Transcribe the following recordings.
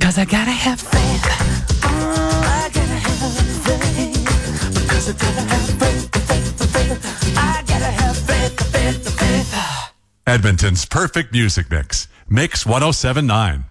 Because I gotta have faith. I gotta have faith. Because I gotta have faith. I gotta have faith. Edmonton's perfect music mix. Mix 1079.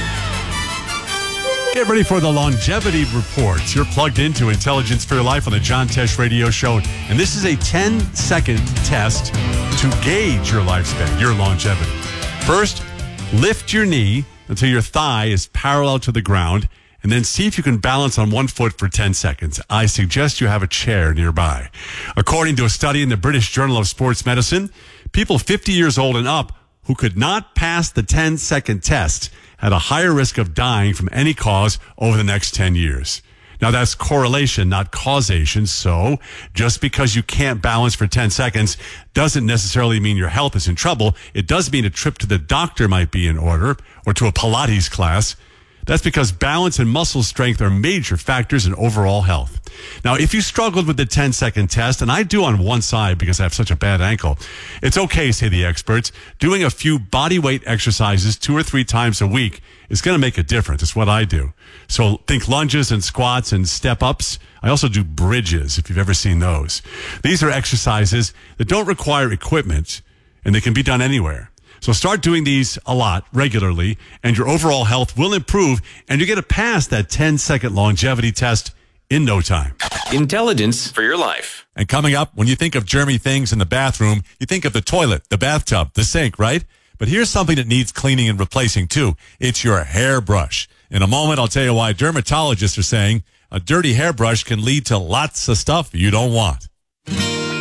Get ready for the longevity reports. You're plugged into Intelligence for Your Life on the John Tesh Radio Show. And this is a 10-second test to gauge your lifespan, your longevity. First, lift your knee until your thigh is parallel to the ground, and then see if you can balance on one foot for 10 seconds. I suggest you have a chair nearby. According to a study in the British Journal of Sports Medicine, people 50 years old and up who could not pass the 10-second test had a higher risk of dying from any cause over the next 10 years. Now, that's correlation, not causation. So just because you can't balance for 10 seconds doesn't necessarily mean your health is in trouble. It does mean a trip to the doctor might be in order, or to a Pilates class. That's because balance and muscle strength are major factors in overall health. Now, if you struggled with the 10-second test, and I do on one side because I have such a bad ankle, it's okay, say the experts. Doing a few body weight exercises 2 or 3 times a week is going to make a difference. It's what I do. So think lunges and squats and step-ups. I also do bridges, if you've ever seen those. These are exercises that don't require equipment, and they can be done anywhere. So start doing these a lot, regularly, and your overall health will improve, and you're going to pass that 10-second longevity test in no time. Intelligence for Your Life. And coming up, when you think of germy things in the bathroom, you think of the toilet, the bathtub, the sink, right? But here's something that needs cleaning and replacing, too. It's your hairbrush. In a moment, I'll tell you why dermatologists are saying a dirty hairbrush can lead to lots of stuff you don't want.